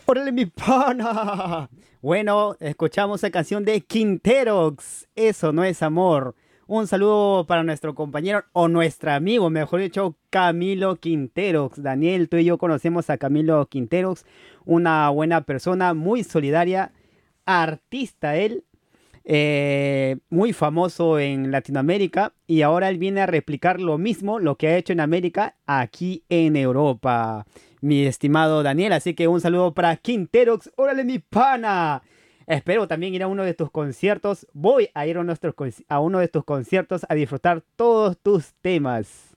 ¡Órale, mi pana! Bueno, escuchamos la canción de Quinterox. Eso no es amor. Un saludo para nuestro compañero o nuestro amigo, mejor dicho, Camilo Quinterox. Daniel, tú y yo conocemos a Camilo Quinterox, una buena persona, muy solidaria, artista él, muy famoso en Latinoamérica y ahora él viene a replicar lo mismo, lo que ha hecho en América, aquí en Europa, mi estimado Daniel. Así que un saludo para Quinterox. ¡Órale, mi pana! Espero también ir a uno de tus conciertos. Voy a ir a, a uno de tus conciertos a disfrutar todos tus temas.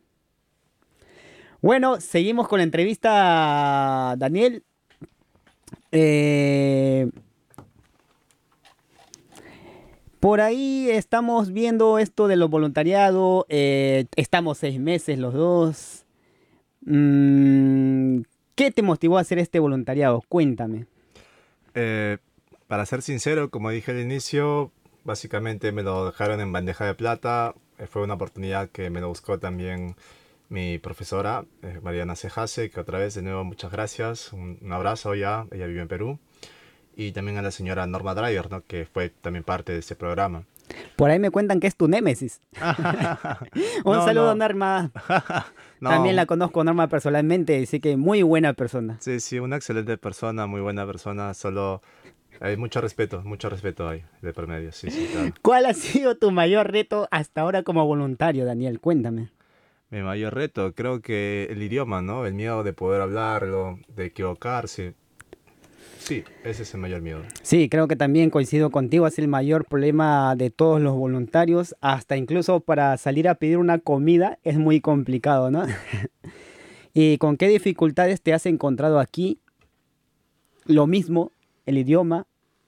Bueno, seguimos con la entrevista, Daniel. Eh, Por ahí estamos viendo esto de los voluntariado. Estamos 6 meses los dos. Mm, ¿Qué te motivó a hacer este voluntariado? Cuéntame. Eh, para ser sincero, como dije al inicio, básicamente me lo dejaron en bandeja de plata. Fue una oportunidad que me lo buscó también mi profesora, Mariana Cejase, que otra vez de nuevo muchas gracias. Un abrazo ya, ella vive en Perú. Y también a la señora Norma Driver, ¿no? Que fue también parte de este programa. Por ahí me cuentan que es tu némesis. Un No, saludo, no, Norma. También la no, conozco, Norma, personalmente, así que muy buena persona. sí, sí, una excelente persona, muy buena persona, solo hay mucho respeto hay de por medio, sí, sí, claro. ¿Cuál ha sido tu mayor reto hasta ahora como voluntario, Daniel? Cuéntame. Mi mayor reto, creo que el idioma, ¿no? El miedo de poder hablarlo, de equivocarse. Sí, ese es el mayor miedo. Sí, creo que también coincido contigo, es el mayor problema de todos los voluntarios, hasta incluso para salir a pedir una comida es muy complicado, ¿no? ¿Y con qué dificultades te has encontrado aquí? Lo mismo, el idioma.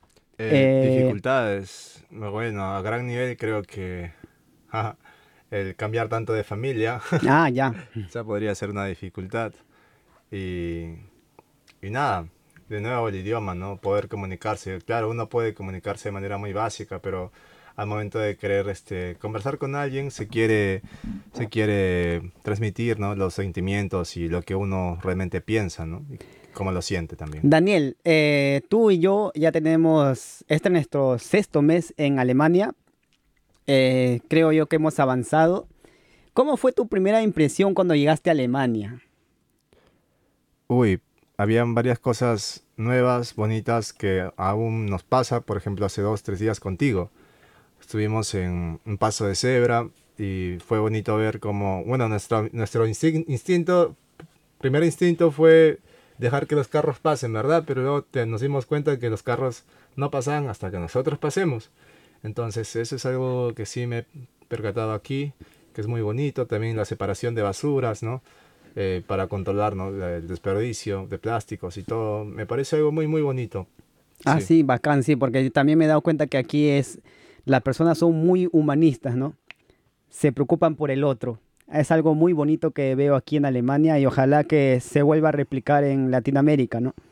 eh, Dificultades, bueno, a gran nivel creo que ja, el cambiar tanto de familia, ya. esa podría ser una dificultad. Y, y nada, de nuevo el idioma, ¿no? Poder comunicarse. Claro, uno puede comunicarse de manera muy básica, pero al momento de querer conversar con alguien se quiere transmitir, ¿no? Los sentimientos y lo que uno realmente piensa, ¿no? Y cómo lo siente también. Daniel, tú y yo ya tenemos, este es nuestro sexto mes en Alemania. Creo yo que hemos avanzado. ¿Cómo fue tu primera impresión cuando llegaste a Alemania? Uy, habían varias cosas nuevas, bonitas que aún nos pasa, por ejemplo, hace 2, 3 días contigo. Estuvimos en un paso de cebra y fue bonito ver cómo, bueno, nuestro instinto, primer instinto fue dejar que los carros pasen, ¿verdad? Pero luego nos dimos cuenta que los carros no pasan hasta que nosotros pasemos. Entonces, eso es algo que sí me he percatado aquí, que es muy bonito. También la separación de basuras, ¿no? Para controlar, ¿no? El desperdicio de plásticos y todo. Me parece algo muy, muy bonito. Ah, Sí. sí, bacán, sí, porque también me he dado cuenta que aquí las personas son muy humanistas, ¿no? Se preocupan por el otro. Es algo muy bonito que veo aquí en Alemania y ojalá que se vuelva a replicar en Latinoamérica, ¿no?